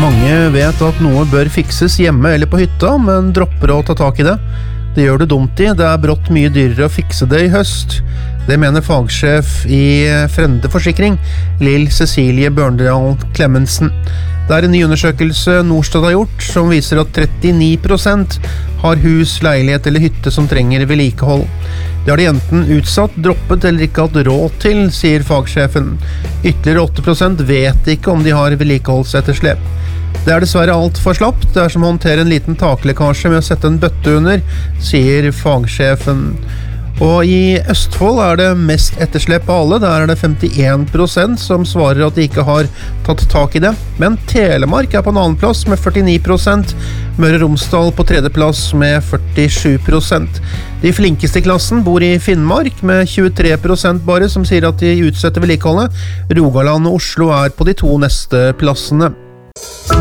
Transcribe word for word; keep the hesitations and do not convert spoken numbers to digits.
Mange vet at noe bør fikses hjemme eller på hytta, men dropper å ta tak i det. Det gjør du dumt i, det er brått mye dyrere å fikse det i høst. Det mener fagsjef i Frende Forsikring, Lill Cecilie Bjørndal Clemensen. Det er en ny undersøkelse Norstat har gjort, som viser at trettini prosent har hus, leilighet eller hytte som trenger vedlikehold. Det har de enten utsatt, droppet eller ikke hatt råd til, sier fagsjefen. Ytterligere åtte prosent vet ikke om de har vedlikeholdsetterslep. Det er dessverre alt for slapt, det er som å håndtere en liten taklekkasje med å sette en bøtte under, sier fagsjefen. Og i Østfold er det mest etterslep av alle, der er det femtien prosent som svarer at de ikke har tatt tak i det. Men Telemark er på en annen plass med førtini prosent, Møre og Romsdal på tredje plass med førtisju prosent. De flinkeste i klassen bor i Finnmark med tjuetre prosent bare, som sier at de utsetter vedlikeholdet. Rogaland og Oslo er på de to neste plassene.